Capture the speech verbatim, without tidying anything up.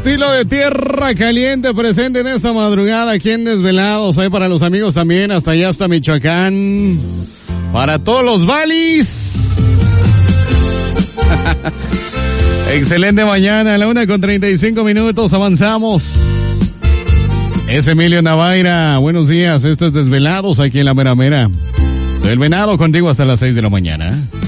estilo de Tierra Caliente presente en esta madrugada aquí en Desvelados. Hay para los amigos también, hasta allá, hasta Michoacán. Para todos los valis. Excelente mañana, a la una con treinta y cinco minutos, avanzamos. Es Emilio Navaira, buenos días, esto es Desvelados aquí en La Mera Mera. Soy el Venado, contigo hasta las seis de la mañana.